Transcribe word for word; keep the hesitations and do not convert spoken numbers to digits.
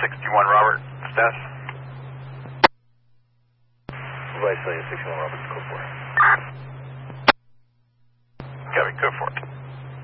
sixty-one Robert, status. Vice sixty-one Robert, go for it. Copy, go for it.